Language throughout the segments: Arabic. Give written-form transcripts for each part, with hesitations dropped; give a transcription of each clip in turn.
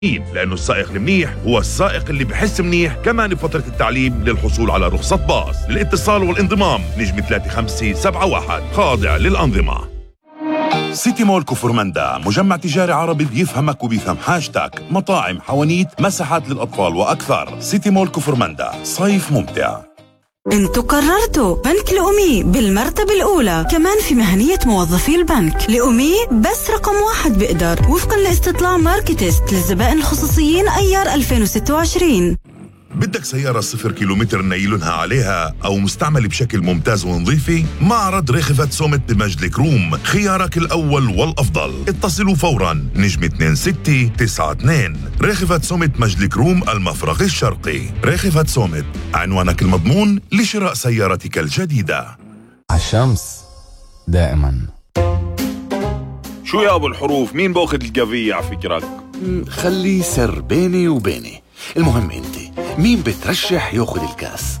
لأنه السائق المنيح هو السائق اللي بحس منيح كمان بفترة التعليم للحصول على رخصة باص. للاتصال والانضمام نجم 3571 خاضع للأنظمة. سيتي مول كفرمندا مجمع تجاري عربي بيفهمك وبيفهم حاجتك، مطاعم، حوانيت، مساحات للأطفال وأكثر. سيتي مول كفرمندا، صيف ممتع. انتوا قررتوا بنك لأمي بالمرتبة الأولى، كمان في مهنية موظفي البنك. لأمي بس رقم 1 بقدر وفقا لاستطلاع ماركتست للزبائن الخصوصيين أيار 2026. بدك سيارة 0 كيلومتر نايلونها عليها أو مستعمل بشكل ممتاز ونظيفة؟ معرض ريخفت سومت بمجد الكروم خيارك الأول والأفضل. اتصلوا فوراً نجم 2692. ريخفت سومت مجد الكروم المفرق الشرقي. ريخفت سومت، عنوانك المضمون لشراء سيارتك الجديدة. عالشمس دائما. شو يا أبو الحروف، مين باخذ القضية على فكرك؟ خلي سر بيني وبيني. المهم انت مين بترشح ياخد الكاس؟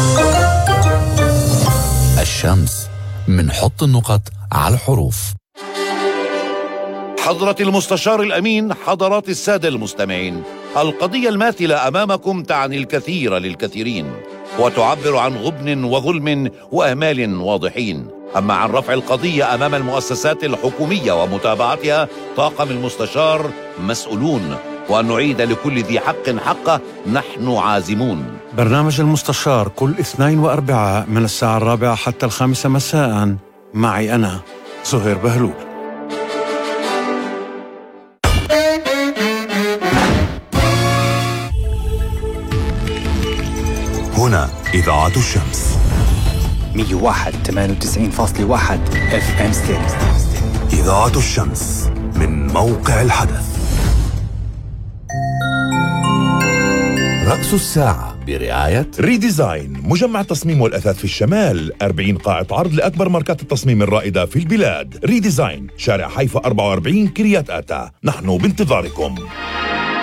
الشمس، منحط النقط على الحروف. حضرة المستشار الأمين، حضرات السادة المستمعين، القضية الماثلة أمامكم تعني الكثير للكثيرين وتعبر عن غبن وظلم وآمال واضحين. أما عن رفع القضية أمام المؤسسات الحكومية ومتابعتها، طاقم المستشار مسؤولون، وأن نعيد لكل ذي حق حقه نحن عازمون. برنامج المستشار كل اثنين وأربعاء من الساعة 4 حتى 5 مساء، معي أنا زهير بهلول. هنا إذاعة الشمس 101.98.1 FM ستيريو. إذاعة الشمس من موقع الحدث. رأس الساعة برعاية ريديزاين، مجمع التصميم والأثاث في الشمال. 40 قاعة عرض لأكبر ماركات التصميم الرائدة في البلاد. ريديزاين، شارع حيفا 44 كريات آتا. نحن بانتظاركم.